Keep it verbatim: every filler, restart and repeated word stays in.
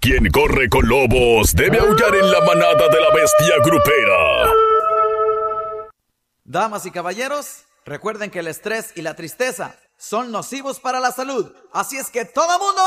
Quien corre con lobos debe aullar en la manada de la bestia grupera. Damas y caballeros, recuerden que el estrés y la tristeza son nocivos para la salud. Así es que todo mundo